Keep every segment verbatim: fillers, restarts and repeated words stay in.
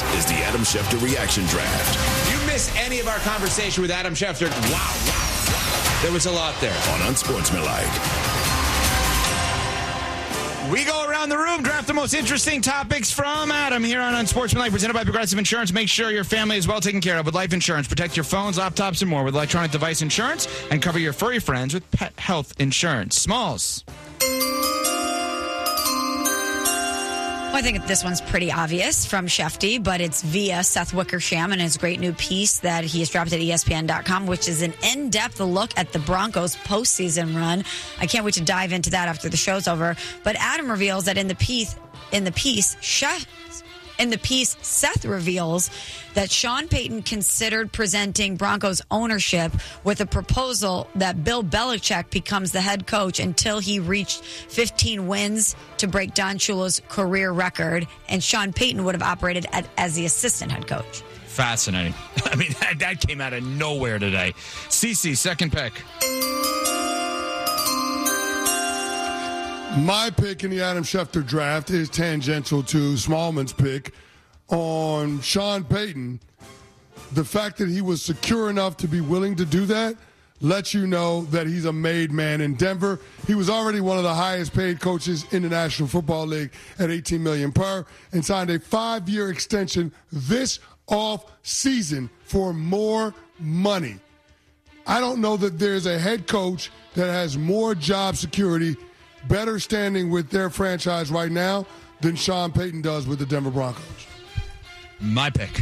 is the Adam Schefter Reaction Draft. If you miss any of our conversation with Adam Schefter, wow, wow, wow. There was a lot there. On Unsportsmanlike. We go around the room, draft the most interesting topics from Adam here on Unsportsmanlike, presented by Progressive Insurance. Make sure your family is well taken care of with life insurance. Protect your phones, laptops, and more with electronic device insurance. And cover your furry friends with pet health insurance. Smalls. Well, I think this one's pretty obvious from Shefty, but it's via Seth Wickersham and his great new piece that he has dropped at E S P N dot com, which is an in-depth look at the Broncos' postseason run. I can't wait to dive into that after the show's over. But Adam reveals that in the piece, in the piece, Chef. In the piece, Seth reveals that Sean Payton considered presenting Broncos ownership with a proposal that Bill Belichick becomes the head coach until he reached fifteen wins to break Don Shula's career record, and Sean Payton would have operated at, as the assistant head coach. Fascinating. I mean, that, that came out of nowhere today. Cece, second pick. My pick in the Adam Schefter draft is tangential to Smallman's pick on Sean Payton. The fact that he was secure enough to be willing to do that lets you know that he's a made man in Denver. He was already one of the highest paid coaches in the National Football League at eighteen million dollars per, and signed a five-year extension this off season for more money. I don't know that there's a head coach that has more job security, better standing with their franchise right now than Sean Payton does with the Denver Broncos. My pick.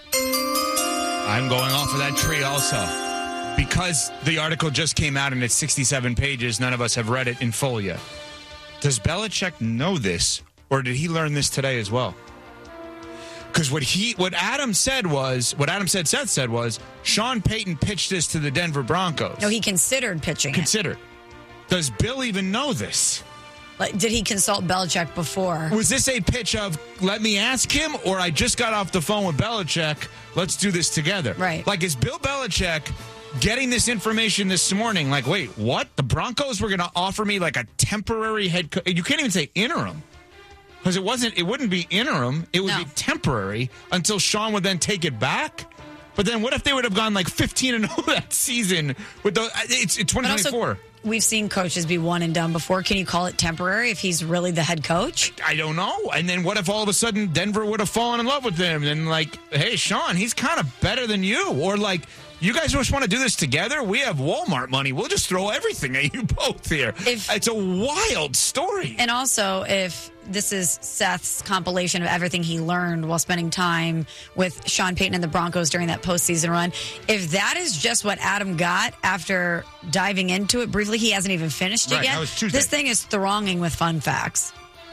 I'm going off of that tree also. Because the article just came out and it's sixty-seven pages, none of us have read it in full yet. Does Belichick know this, or did he learn this today as well? Because what he, what Adam said was, what Adam said, Seth said was, Sean Payton pitched this to the Denver Broncos. No, he considered pitching Considered. it. Does Bill even know this? Like, did he consult Belichick before? Was this a pitch of, let me ask him, or I just got off the phone with Belichick, let's do this together? Right. Like, is Bill Belichick getting this information this morning, like, wait, what? The Broncos were going to offer me, like, a temporary head coach? You can't even say interim. Because it wasn't, it wouldn't be interim. It would No. be temporary until Sean would then take it back. But then what if they would have gone like fifteen and oh that season with the, it's, it's twenty twenty-four. Also, we've seen coaches be one and done before. Can you call it temporary if he's really the head coach? I don't know. And then what if all of a sudden Denver would have fallen in love with him and like, hey, Sean, he's kind of better than you. Or like, you guys just want to do this together? We have Walmart money. We'll just throw everything at you both here. If, it's a wild story. And also, if this is Seth's compilation of everything he learned while spending time with Sean Payton and the Broncos during that postseason run, if that is just what Adam got after diving into it briefly, he hasn't even finished it right, yet. that was Tuesday. This thing is thronging with fun facts.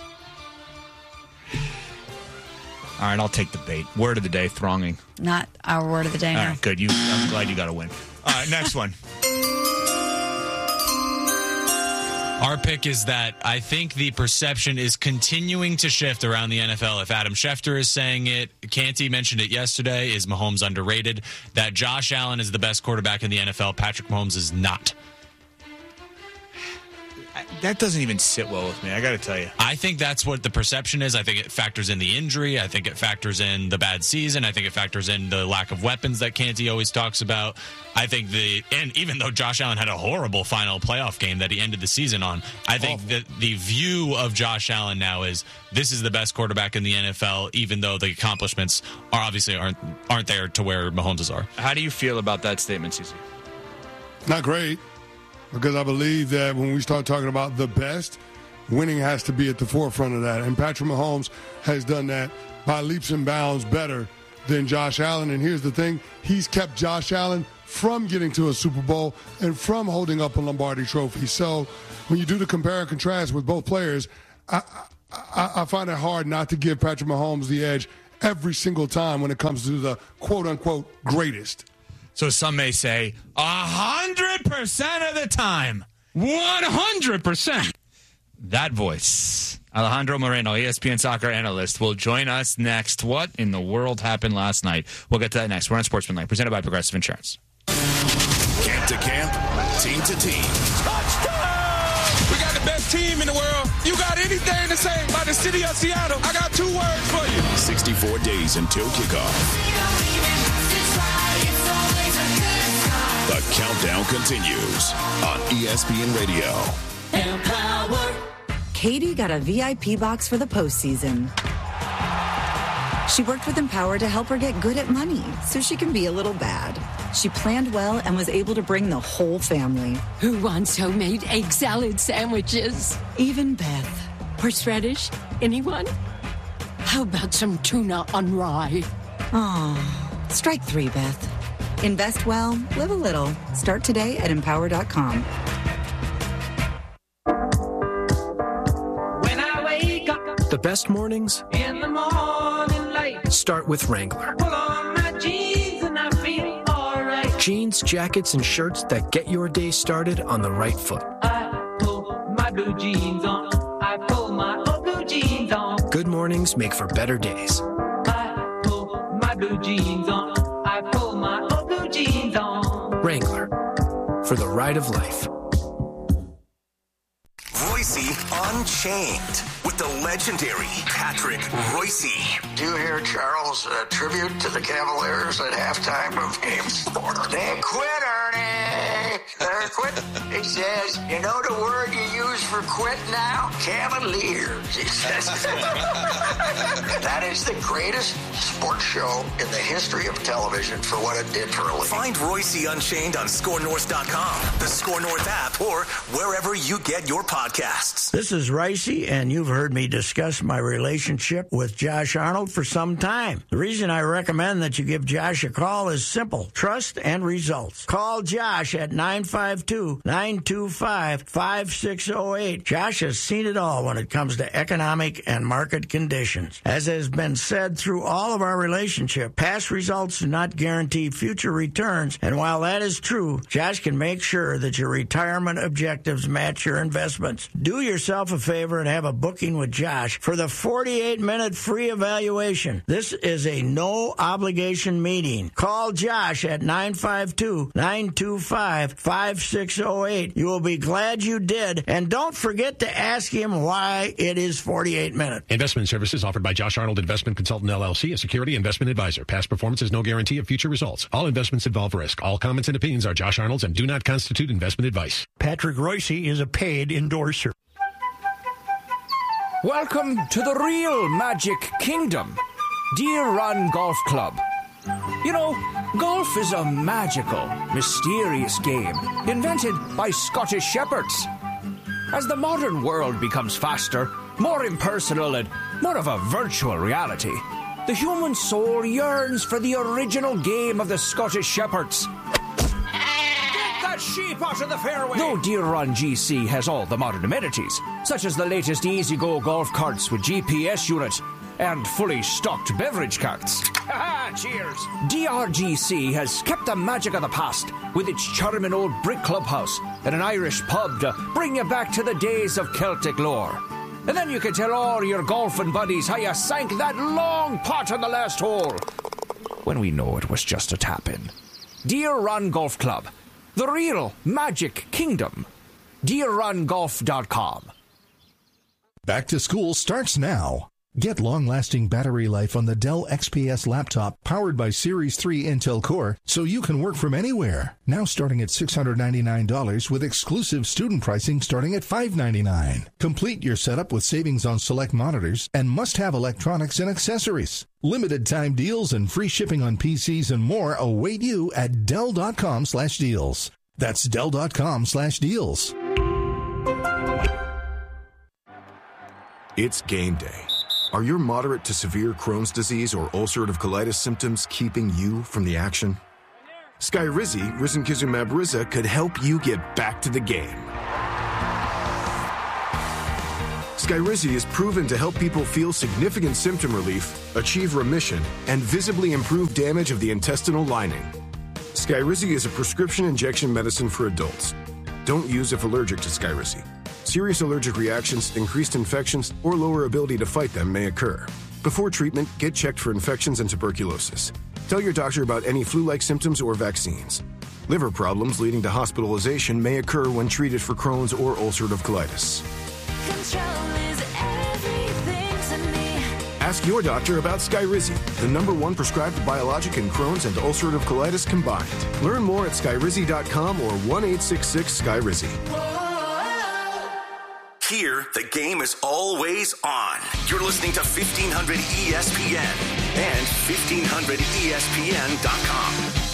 All right, I'll take the bait. Word of the day, thronging. Not our word of the day All now. right, good. You, I'm glad you got a win. All right, next one. Our pick is that I think the perception is continuing to shift around the N F L. If Adam Schefter is saying it, Canty mentioned it yesterday, is Mahomes underrated? That Josh Allen is the best quarterback in the N F L. Patrick Mahomes is not. That doesn't even sit well with me, I got to tell you. I think that's what the perception is. I think it factors in the injury. I think it factors in the bad season. I think it factors in the lack of weapons that Canty always talks about. I think the, and even though Josh Allen had a horrible final playoff game that he ended the season on, I think Awful. that the view of Josh Allen now is this is the best quarterback in the N F L, even though the accomplishments are obviously aren't aren't there to where Mahomes' are. How do you feel about that statement, Cece? Not great, because I believe that when we start talking about the best, winning has to be at the forefront of that. And Patrick Mahomes has done that by leaps and bounds better than Josh Allen. And here's the thing, he's kept Josh Allen from getting to a Super Bowl and from holding up a Lombardi trophy. So when you do the compare and contrast with both players, I, I, I find it hard not to give Patrick Mahomes the edge every single time when it comes to the quote-unquote greatest. So some may say, a hundred percent of the time. one hundred percent. That voice, Alejandro Moreno, E S P N soccer analyst, will join us next. What in the world happened last night? We'll get to that next. We're on Sportsmanlike, presented by Progressive Insurance. Camp to camp, team to team. Touchdown! We got the best team in the world. You got anything to say about the city of Seattle? I got two words for you. sixty-four days until kickoff. The countdown continues on E S P N Radio. Empower. Katie got a V I P box for the postseason. She worked with Empower to help her get good at money so she can be a little bad. She planned well and was able to bring the whole family. Who wants homemade egg salad sandwiches? Even Beth. Horseradish? Anyone? How about some tuna on rye? Aw, strike three, Beth. Invest well, live a little. Start today at empower dot com. When I wake up, the best mornings in the morning light, start with Wrangler. Pull on my jeans and I feel alright. Jeans, jackets, and shirts that get your day started on the right foot. I pull my blue jeans on. I pull my old blue jeans on. Good mornings make for better days. I pull my blue jeans on. I pull my old blue jeans on. Wrangler, for the ride of life. Royce Unchained with the legendary Patrick Royce. Do you hear Charles' uh, tribute to the Cavaliers at halftime of game four? They quit, Ernie. They're quit. He says, you know the word you use for quit now? Cavaliers, he says. That is the greatest sports show in the history of television for what it did for a living. Find Royce Unchained on score north dot com, the Score North app, or wherever you get your podcasts. This is Royce, and you've heard me discuss my relationship with Josh Arnold for some time. The reason I recommend that you give Josh a call is simple: trust and results. Call Josh at nine five two, nine two five, five six zero eight. Josh has seen it all when it comes to economic and market conditions. As has been said through all of our relationship, past results do not guarantee future returns, and while that is true, Josh can make sure that your retirement objectives match your investments. Do yourself a favor and have a booking with Josh for the forty-eight minute free evaluation. This is a no-obligation meeting. Call Josh at nine five two, nine two five, five six zero eight. You will be glad you did, and don't forget to ask him why it is forty-eight minutes. Investment services offered by Josh Arnold Investment Consultant, L L C, a security investment advisor. Past performance is no guarantee of future results. All investments involve risk. All comments and opinions are Josh Arnold's and do not constitute investment advice. Patrick Royce is a paid endorser. Welcome to the real Magic Kingdom, Deer Run Golf Club. You know, golf is a magical, mysterious game invented by Scottish shepherds. As the modern world becomes faster, more impersonal, and more of a virtual reality, the human soul yearns for the original game of the Scottish shepherds. Get that sheep out of the fairway! Though Deer Run G C has all the modern amenities, such as the latest easy-go golf carts with G P S unit and fully stocked beverage carts. Cheers! D R G C has kept the magic of the past with its charming old brick clubhouse and an Irish pub to bring you back to the days of Celtic lore. And then you can tell all your golfing buddies how you sank that long putt on the last hole, when we know it was just a tap-in. Deer Run Golf Club, the real Magic Kingdom. deer run golf dot com. Back to school starts now. Get long-lasting battery life on the Dell X P S laptop powered by Series three Intel Core so you can work from anywhere. Now starting at six hundred ninety-nine dollars with exclusive student pricing starting at five hundred ninety-nine dollars. Complete your setup with savings on select monitors and must-have electronics and accessories. Limited time deals and free shipping on P Cs and more await you at Dell dot com slash deals. That's Dell dot com slash deals. It's game day. Are your moderate to severe Crohn's disease or ulcerative colitis symptoms keeping you from the action? Skyrizi, risankizumab Riza, could help you get back to the game. Skyrizi is proven to help people feel significant symptom relief, achieve remission, and visibly improve damage of the intestinal lining. Skyrizi is a prescription injection medicine for adults. Don't use if allergic to Skyrizi. Serious allergic reactions, increased infections, or lower ability to fight them may occur. Before treatment, get checked for infections and tuberculosis. Tell your doctor about any flu-like symptoms or vaccines. Liver problems leading to hospitalization may occur when treated for Crohn's or ulcerative colitis. Control is everything to me. Ask your doctor about Skyrizi, the number one prescribed biologic in Crohn's and ulcerative colitis combined. Learn more at skyrizi dot com or one eight six six Skyrizi. Here, the game is always on. You're listening to fifteen hundred E S P N and fifteen hundred E S P N dot com.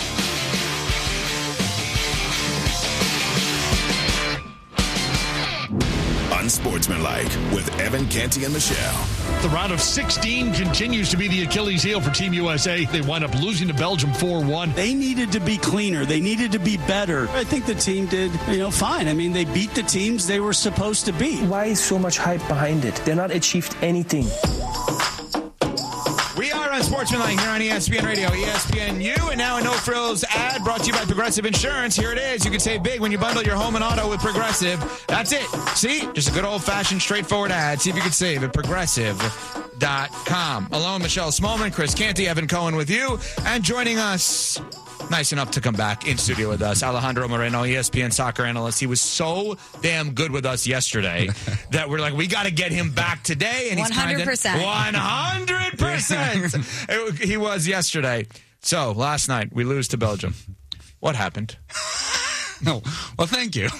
Unsportsmanlike with Evan Canty and Michelle. The round of sixteen continues to be the Achilles heel for Team U S A. They wind up losing to Belgium four one. They needed to be cleaner. They needed to be better. I think the team did, you know, fine. I mean, they beat the teams they were supposed to beat. Why is so much hype behind it? They're not achieved anything. We are Unsportsmanlike here on E S P N Radio, E S P N U, and now a no-frills ad brought to you by Progressive Insurance. Here it is. You can save big when you bundle your home and auto with Progressive. That's it. See? Just a good old-fashioned, straightforward ad. See if you can save at Progressive dot com. Alone, Michelle Smallman, Chris Canty, Evan Cohen with you, and joining us, nice enough to come back in studio with us, Alejandro Moreno, E S P N soccer analyst. He was so damn good with us yesterday that we're like, we got to get him back today. And he's one hundred percent. Kinda, one hundred percent. It, he was yesterday. So last night we lose to Belgium. What happened? No. Well, thank you.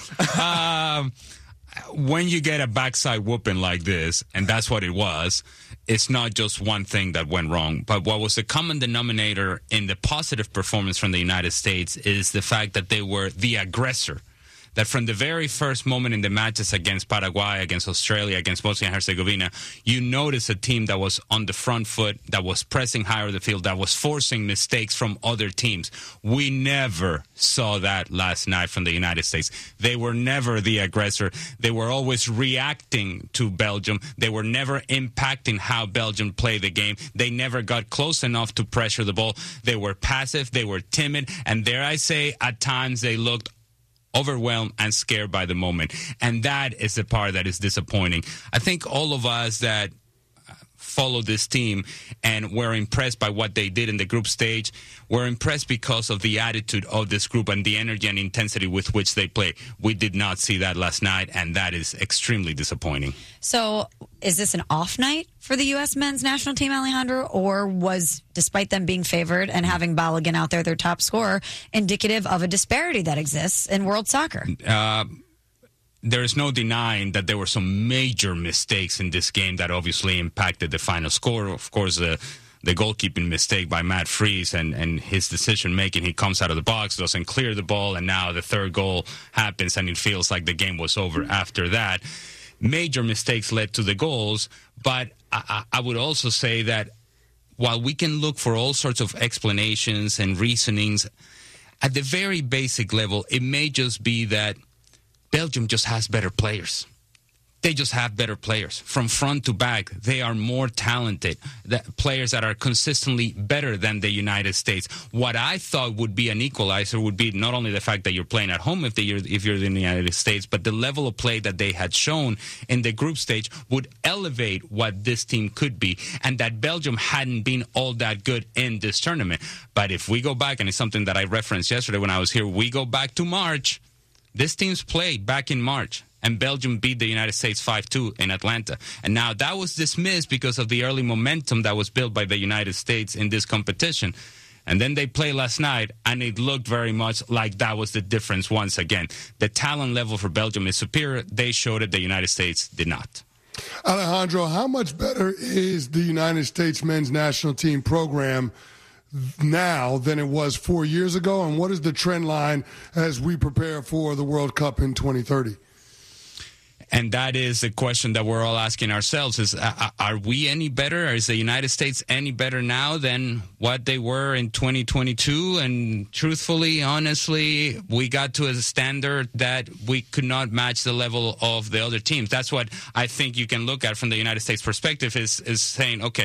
Um, when you get a backside whooping like this, and that's what it was, it's not just one thing that went wrong. But what was the common denominator in the positive performance from the United States is the fact that they were the aggressor. That from the very first moment in the matches against Paraguay, against Australia, against Bosnia and Herzegovina, you notice a team that was on the front foot, that was pressing higher the field, that was forcing mistakes from other teams. We never saw that last night from the United States. They were never the aggressor. They were always reacting to Belgium. They were never impacting how Belgium played the game. They never got close enough to pressure the ball. They were passive. They were timid. And dare I say, at times they looked overwhelmed and scared by the moment. And that is the part that is disappointing. I think all of us that follow this team and were impressed by what they did in the group stage, were impressed because of the attitude of this group and the energy and intensity with which they play. We did not see that last night, and that is extremely disappointing. So is this an off night for the U S men's national team, Alejandro, or was, despite them being favored and having Balogun out there, their top scorer, indicative of a disparity that exists in world soccer? Uh, there is no denying that there were some major mistakes in this game that obviously impacted the final score. Of course, uh, the goalkeeping mistake by Matt Freese and, and his decision-making. He comes out of the box, doesn't clear the ball, and now the third goal happens, and it feels like the game was over after that. Major mistakes led to the goals, but I, I would also say that while we can look for all sorts of explanations and reasonings, at the very basic level, it may just be that Belgium just has better players. They just have better players. From front to back, they are more talented. The players that are consistently better than the United States. What I thought would be an equalizer would be not only the fact that you're playing at home if, you're, if you're in the United States, but the level of play that they had shown in the group stage would elevate what this team could be, and that Belgium hadn't been all that good in this tournament. But if we go back, and it's something that I referenced yesterday when I was here, we go back to March. This team's played back in March, and Belgium beat the United States five two in Atlanta. And now that was dismissed because of the early momentum that was built by the United States in this competition. And then they played last night, and it looked very much like that was the difference once again. The talent level for Belgium is superior. They showed it. The United States did not. Alejandro, how much better is the United States men's national team program now than it was four years ago, and what is the trend line as we prepare for the World Cup in twenty thirty? And that is the question that we're all asking ourselves is, uh, are we any better? Or is the United States any better now than what they were in twenty twenty-two? And truthfully, honestly, we got to a standard that we could not match the level of the other teams. That's what I think you can look at from the United States perspective is, is saying, okay,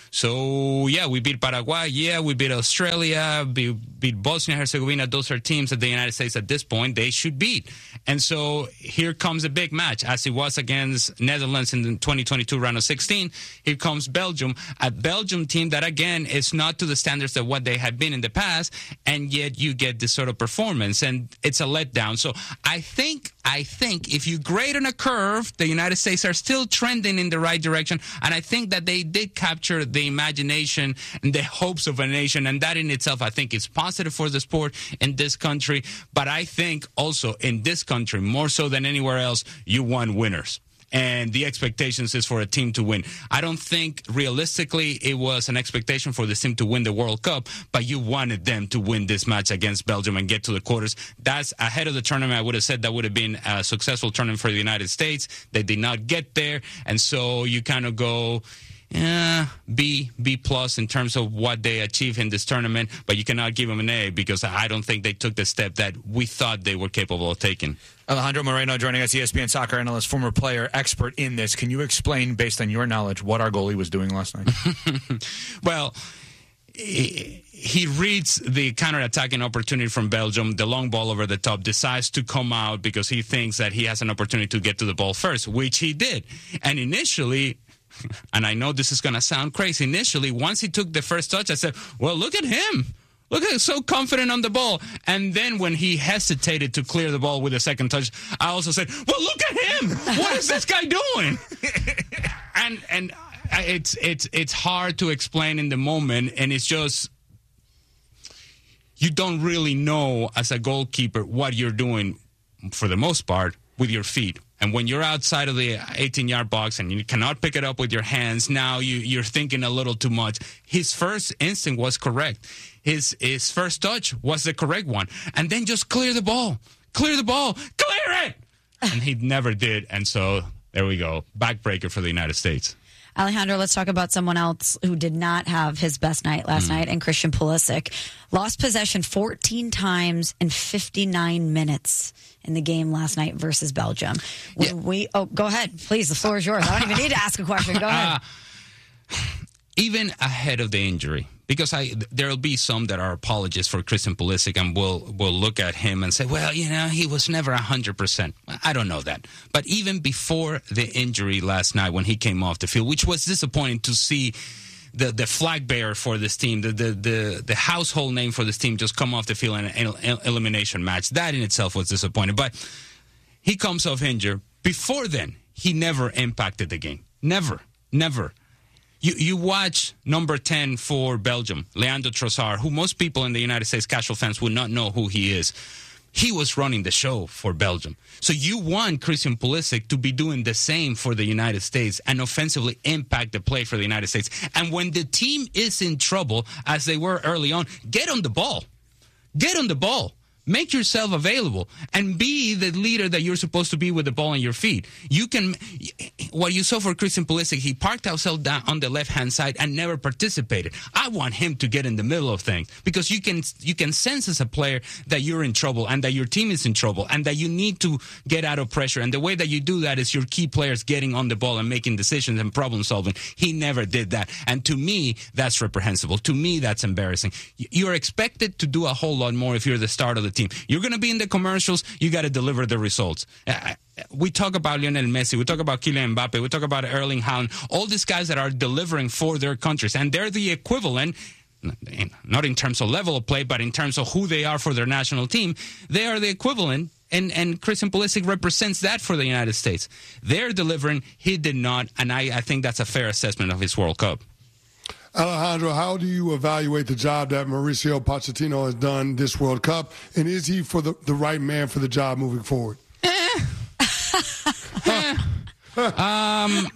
So, yeah, we beat Paraguay. Yeah, we beat Australia, beat, beat Bosnia-Herzegovina. Those are teams that the United States at this point, they should beat. And so here comes a big match, as it was against Netherlands in the twenty twenty-two round of sixteen. Here comes Belgium, a Belgium team that, again, is not to the standards of what they had been in the past, and yet you get this sort of performance, and it's a letdown. So I think, I think if you grade on a curve, the United States are still trending in the right direction, and I think that they did capture the imagination and the hopes of a nation, and that in itself, I think, is positive for the sport in this country. But I think also in this country, more so than anywhere else, you want winners. And the expectations is for a team to win. I don't think realistically it was an expectation for this team to win the World Cup, but you wanted them to win this match against Belgium and get to the quarters. That's ahead of the tournament. I would have said that would have been a successful tournament for the United States. They did not get there, and so you kind of go, yeah, B, B plus in terms of what they achieved in this tournament, but you cannot give them an A because I don't think they took the step that we thought they were capable of taking. Alejandro Moreno joining us, E S P N soccer analyst, former player, expert in this. Can you explain, based on your knowledge, what our goalie was doing last night? Well, he, he reads the counter-attacking opportunity from Belgium, the long ball over the top, decides to come out because he thinks that he has an opportunity to get to the ball first, which he did. And initially, and I know this is going to sound crazy, initially, once he took the first touch, I said, well, look at him. Look at him, so confident on the ball. And then when he hesitated to clear the ball with a second touch, I also said, well, look at him. What is this guy doing? and and it's it's it's hard to explain in the moment, and it's just you don't really know as a goalkeeper what you're doing for the most part with your feet. And when you're outside of the eighteen-yard box and you cannot pick it up with your hands, now you, you're thinking a little too much. His first instinct was correct. His his first touch was the correct one. And then just clear the ball. Clear the ball. Clear it! And he never did. And so there we go. Backbreaker for the United States. Alejandro, let's talk about someone else who did not have his best night last mm. night, and Christian Pulisic. Lost possession fourteen times in fifty-nine minutes in the game last night versus Belgium. Yeah. We Oh, go ahead. Please, the floor is yours. I don't even need to ask a question. Go ahead. Uh, even ahead of the injury, because I there'll be some that are apologists for Christian Pulisic and will will look at him and say, well, you know, he was never one hundred percent. I don't know that. But even before the injury last night when he came off the field, which was disappointing to see the, the flag bearer for this team, the, the, the, the household name for this team just come off the field in an el- elimination match. That in itself was disappointing. But he comes off injured. Before then, he never impacted the game. Never. Never. You you watch number ten for Belgium, Leandro Trossard, who most people in the United States, casual fans, would not know who he is. He was running the show for Belgium. So you want Christian Pulisic to be doing the same for the United States and offensively impact the play for the United States. And when the team is in trouble, as they were early on, get on the ball. Get on the ball. Make yourself available and be the leader that you're supposed to be with the ball on your feet. You can, what you saw for Christian Pulisic, he parked himself down on the left-hand side and never participated. I want him to get in the middle of things because you can you can sense as a player that you're in trouble and that your team is in trouble and that you need to get out of pressure. And the way that you do that is your key players getting on the ball and making decisions and problem solving. He never did that. And to me, that's reprehensible. To me, that's embarrassing. You're expected to do a whole lot more if you're the start of the team. You're going to be in the commercials. You got to deliver the results. Uh, we talk about Lionel Messi. We talk about Kylian Mbappe. We talk about Erling Haaland. All these guys that are delivering for their countries, and they're the equivalent, not in terms of level of play, but in terms of who they are for their national team. They are the equivalent, and, and Christian Pulisic represents that for the United States. They're delivering. He did not, and I, I think that's a fair assessment of his World Cup. Alejandro, how do you evaluate the job that Mauricio Pochettino has done this World Cup, and is he for the, the right man for the job moving forward? Eh. eh. um,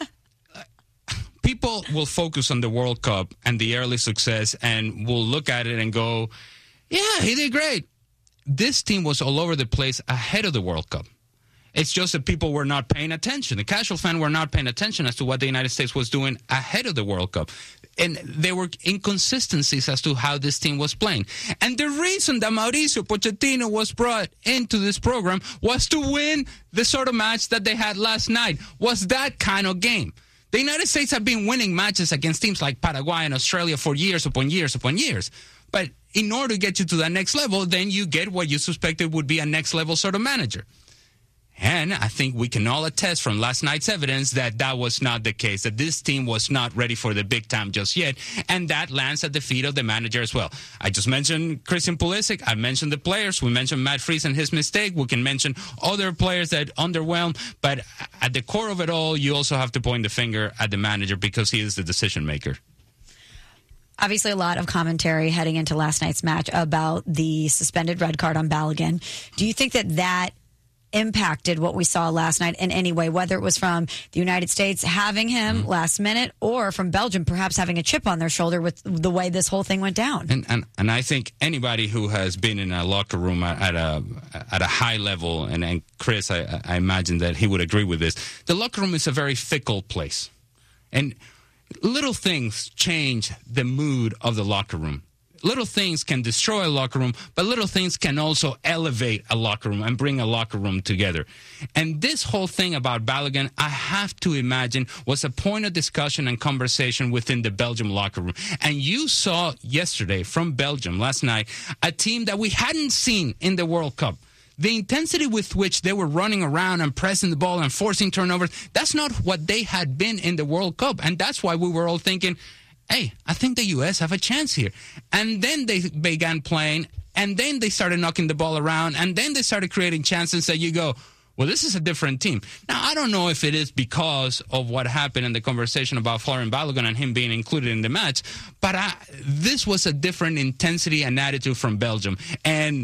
people will focus on the World Cup and the early success and will look at it and go, yeah, he did great. This team was all over the place ahead of the World Cup. It's just that people were not paying attention. The casual fan were not paying attention as to what the United States was doing ahead of the World Cup. And there were inconsistencies as to how this team was playing. And the reason that Mauricio Pochettino was brought into this program was to win the sort of match that they had last night, was that kind of game. The United States have been winning matches against teams like Paraguay and Australia for years upon years upon years. But in order to get you to that next level, then you get what you suspected would be a next level sort of manager. And I think we can all attest from last night's evidence that that was not the case, that this team was not ready for the big time just yet, and that lands at the feet of the manager as well. I just mentioned Christian Pulisic. I mentioned the players. We mentioned Matt Freese and his mistake. We can mention other players that underwhelmed, but at the core of it all, you also have to point the finger at the manager because he is the decision maker. Obviously, a lot of commentary heading into last night's match about the suspended red card on Balogun. Do you think that that impacted what we saw last night in any way, whether it was from the United States having him mm-hmm. last minute or from Belgium perhaps having a chip on their shoulder with the way this whole thing went down? And and, and I think anybody who has been in a locker room at a at a high level, and, and Chris, I, I imagine that he would agree with this, the locker room is a very fickle place. And little things change the mood of the locker room. Little things can destroy a locker room, but little things can also elevate a locker room and bring a locker room together. And this whole thing about Balogun, I have to imagine, was a point of discussion and conversation within the Belgium locker room. And you saw yesterday from Belgium last night a team that we hadn't seen in the World Cup. The intensity with which they were running around and pressing the ball and forcing turnovers, that's not what they had been in the World Cup. And that's why we were all thinking, hey, I think the U S have a chance here. And then they began playing, and then they started knocking the ball around, and then they started creating chances that you go, well, this is a different team. Now, I don't know if it is because of what happened in the conversation about Florian Balogun and him being included in the match, but I, this was a different intensity and attitude from Belgium. And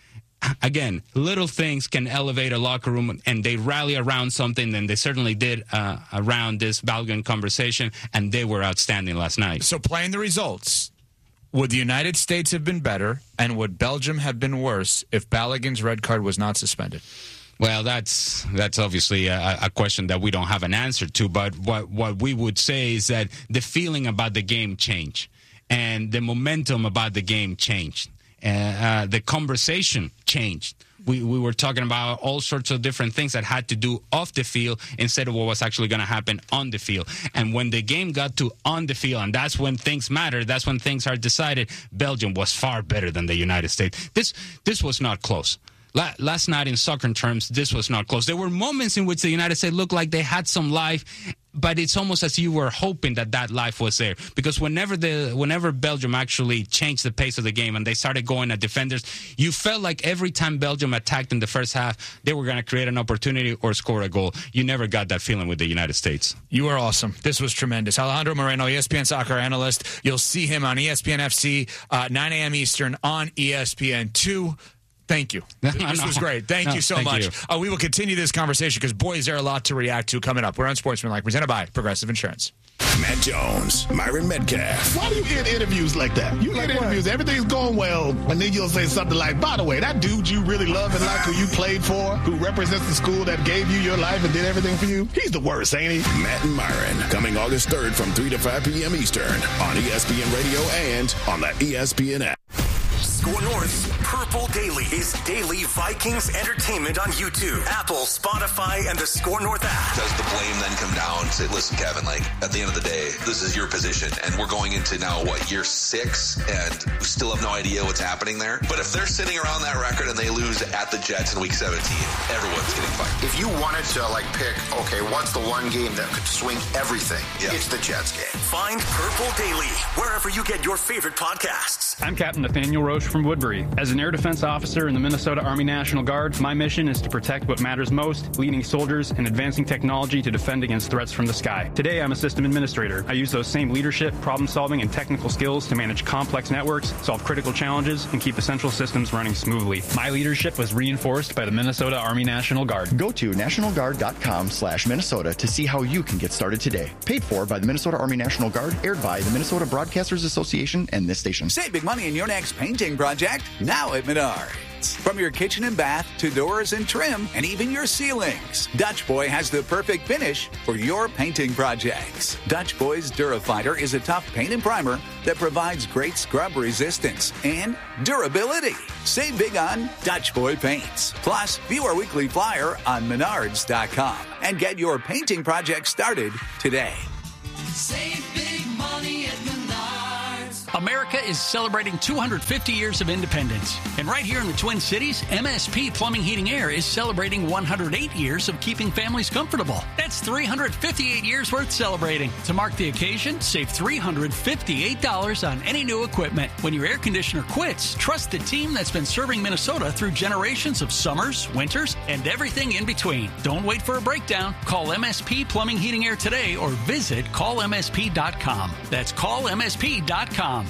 again, little things can elevate a locker room, and they rally around something, and they certainly did uh, around this Balogun conversation, and they were outstanding last night. So playing the results, would the United States have been better, and would Belgium have been worse if Balogun's red card was not suspended? Well, that's that's obviously a, a question that we don't have an answer to, but what, what we would say is that the feeling about the game changed, and the momentum about the game changed. Uh, uh, the conversation changed. We we were talking about all sorts of different things that had to do off the field instead of what was actually going to happen on the field. And when the game got to on the field, and that's when things matter, that's when things are decided, Belgium was far better than the United States. This this was not close. La- last night in soccer terms, this was not close. There were moments in which the United States looked like they had some life, but it's almost as you were hoping that that life was there. Because whenever the whenever Belgium actually changed the pace of the game and they started going at defenders, you felt like every time Belgium attacked in the first half, they were going to create an opportunity or score a goal. You never got that feeling with the United States. You are awesome. This was tremendous. Alejandro Moreno, E S P N soccer analyst. You'll see him on E S P N F C, uh, nine a.m. Eastern on E S P N two. Thank you. This no, was great. Thank no, you so thank much. You. Uh, we will continue this conversation because, boy, is there a lot to react to coming up. We're on Sportsmanlike, presented by Progressive Insurance. Matt Jones, Myron Metcalf. Why do you end interviews like that? You like end what? interviews, everything's going well, and then you'll say something like, by the way, that dude you really love and like, who you played for, who represents the school that gave you your life and did everything for you, he's the worst, ain't he? Matt and Myron, coming August third from three to five p.m. Eastern on E S P N Radio and on the E S P N app. Score North's Purple Daily is daily Vikings entertainment on YouTube, Apple, Spotify, and the Score North app. Does the blame then come down to, listen, Kevin, like, at the end of the day, this is your position, and we're going into now, what, year six, and we still have no idea what's happening there? But if they're sitting around that record and they lose at the Jets in week seventeen, everyone's getting fired. If you wanted to, like, pick, okay, what's the one game that could swing everything? Yeah. It's the Jets game. Find Purple Daily wherever you get your favorite podcasts. I'm Captain Nathaniel Roche from Woodbury. As an air defense officer in the Minnesota Army National Guard, my mission is to protect what matters most, leading soldiers and advancing technology to defend against threats from the sky. Today, I'm a system administrator. I use those same leadership, problem-solving, and technical skills to manage complex networks, solve critical challenges, and keep essential systems running smoothly. My leadership was reinforced by the Minnesota Army National Guard. Go to nationalguard.com slash Minnesota to see how you can get started today. Paid for by the Minnesota Army National Guard, aired by the Minnesota Broadcasters Association and this station. Save big money in your next painting project now at Menards. From your kitchen and bath to doors and trim and even your ceilings, Dutch Boy has the perfect finish for your painting projects. Dutch Boy's Durafighter is a tough paint and primer that provides great scrub resistance and durability. Save big on Dutch Boy paints. Plus, view our weekly flyer on menards dot com and get your painting project started today. Save big money at Menards. America is celebrating two hundred fifty years of independence. And right here in the Twin Cities, M S P Plumbing, Heating, Air is celebrating one hundred eight years of keeping families comfortable. That's three hundred fifty-eight years worth celebrating. To mark the occasion, save three hundred fifty-eight dollars on any new equipment. When your air conditioner quits, trust the team that's been serving Minnesota through generations of summers, winters, and everything in between. Don't wait for a breakdown. Call M S P Plumbing, Heating, Air today or visit call M S P dot com. That's call M S P dot com.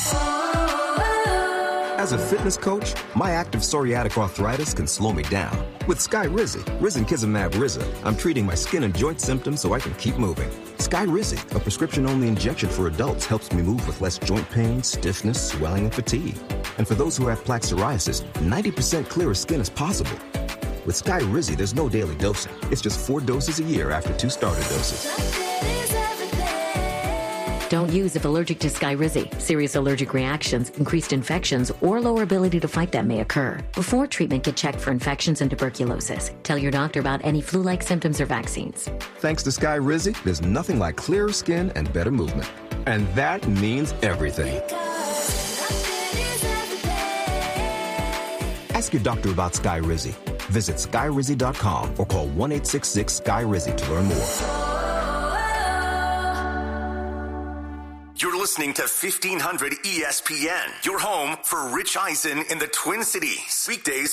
As a fitness coach, my active psoriatic arthritis can slow me down. With Skyrizi, Risankizumab Riza, I'm treating my skin and joint symptoms so I can keep moving. Skyrizi, a prescription-only injection for adults, helps me move with less joint pain, stiffness, swelling, and fatigue. And for those who have plaque psoriasis, ninety percent clearer skin is possible. With Skyrizi, there's no daily dosing. It's just four doses a year after two starter doses. Don't use if allergic to Skyrizi. Serious allergic reactions, increased infections, or lower ability to fight them may occur. Before treatment, get checked for infections and tuberculosis. Tell your doctor about any flu-like symptoms or vaccines. Thanks to Skyrizi, there's nothing like clearer skin and better movement. And that means everything. Ask your doctor about Skyrizi. Visit Skyrizi dot com or call one eight six six Sky Rizi to learn more. You're listening to fifteen hundred E S P N, your home for Rich Eisen in the Twin Cities. Weekdays